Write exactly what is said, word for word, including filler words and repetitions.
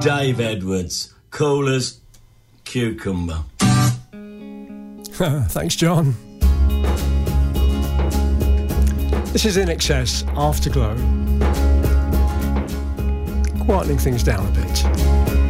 Dave Edwards, cool as cucumber. Thanks, John. This is In Excess, Afterglow. Quietening things down a bit.